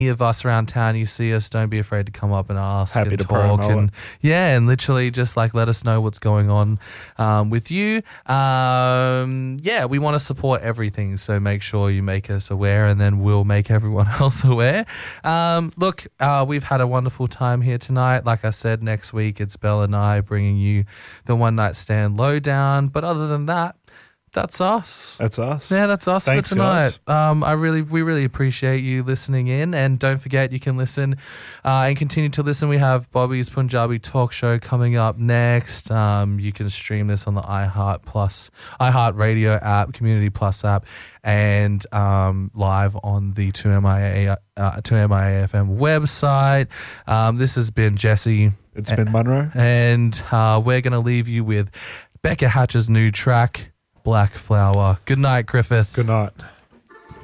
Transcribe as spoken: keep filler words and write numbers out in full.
of us around town, you see us, don't be afraid to come up and ask Happy and to talk promo and it. yeah, and literally just like let us know what's going on um, with you. Um, yeah, we want to support everything, so make sure you make us aware, and then we'll make everyone else aware. Um, look, uh, we've had a wonderful time here tonight. Like I said, next week it's Belle and I bringing you the One Night Stand Lowdown. But other than that, that's us. That's us. Yeah, that's us Thanks, for tonight. guys. Um, I really, we really appreciate you listening in, and don't forget you can listen uh, and continue to listen. We have Bobby's Punjabi Talk Show coming up next. Um, you can stream this on the iHeart Plus, iHeart Radio app, Community Plus app, and um, live on the two M I A uh, two M I A F M website. Um, this has been Jesse. It's been Munro. And uh, we're going to leave you with Becca Hatch's new track, Black Flower. Good night, Griffith. Good night.